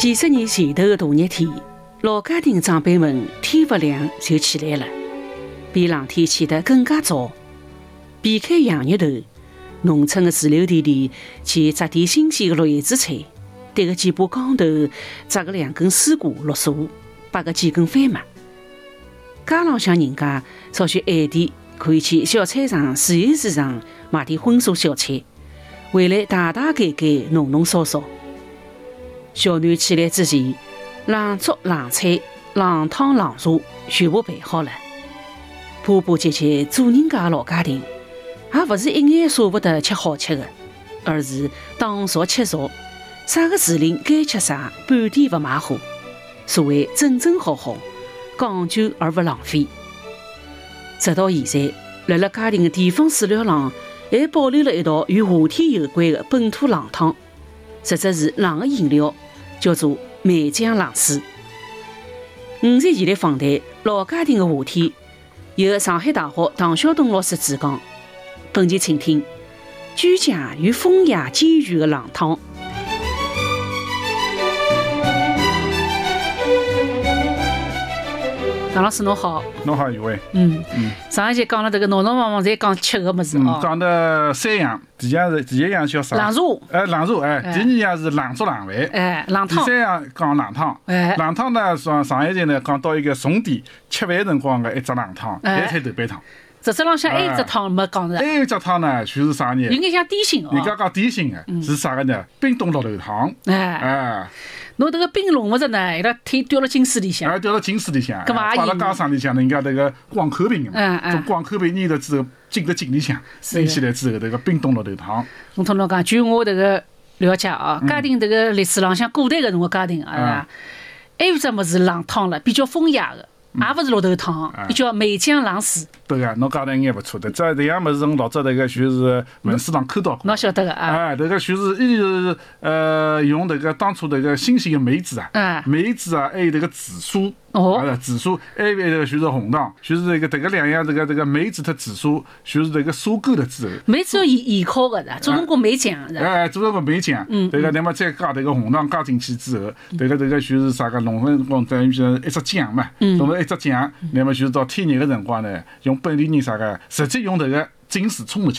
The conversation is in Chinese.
几十年前头的大热天，老家庭长辈们天不亮就起来了，比冷天起得更加早。避开洋热头，农村的石榴田里去摘点新鲜的绿叶子菜，对个几把缸头，摘个2根丝瓜、绿茶，摆个几根番麦。街浪向人家稍许晚点可以去小菜场、自由市场买点荤素小菜，回来大大改改、弄弄烧烧。小囡起来之前，冷粥、冷菜、冷汤、冷茶全部备好了。波波节节做人家的老家庭，也不是一眼舍不得吃好吃的，而是当熟吃熟，啥个时令该吃啥，半点不马虎。所谓整整好好，讲究而不浪费。直到现在，辣辣家庭的地方饲料上，还保留了一道与夏天有关的本土冷汤，实质是冷的饮料，叫做梅浆冷水。5岁前来访谈老家庭的夏天，由上海大学唐晓东老师主讲。本期请听居家与风雅兼具的冷汤。唐老师侬好。 侬好，一位。 上一节讲了这个闹闹忙忙侪讲吃的么子哦。 讲的3样，第一样叫啥？ 冷茶。 冷茶。第2样是冷粥冷饭。 冷汤。 第3样讲冷汤。冷汤呢，上一节呢讲到一个重点，吃饭辰光的一只冷汤，白菜豆瓣汤。 这只浪向还有一只汤没讲着。 还有一只汤呢，就是啥呢？ 有眼像点心哦。 人家讲点心的是啥个呢？冰冻绿豆汤。 侬这个冰弄勿着呢，伊拉腿掉到金水里向。 掉到金水里向。 搿嘛摆辣街上里向，人家这个广口瓶嘛，从广口瓶捏了之后进到井里向，拎起来之后，这个冰冻绿豆汤。 侬听侬讲，据我这个了解啊，家庭这个历史浪向，古代搿辰光家庭啊，还有只么子冷汤了，比较风雅的。也勿是绿豆汤，伊叫梅浆冷水。 对个，侬讲得应该勿错的。这样物事从老早这个就是文书上看到过。 侬晓得个啊？ 这个就是一直用这个当初这个新鲜的梅子啊，梅子啊，还有这个紫苏。紫苏还有这个就是红糖，就是这个2样这个梅子和紫苏，就是这个收购了之后。 梅子要盐烤的的，做成过梅浆的。 做成过梅浆。那么再加这个红糖加进去之后，这个就是啥个弄成等于是一只酱嘛，弄成一只酱，那么就是到天热的辰光呢，用本地人啥个直接用这个井水冲下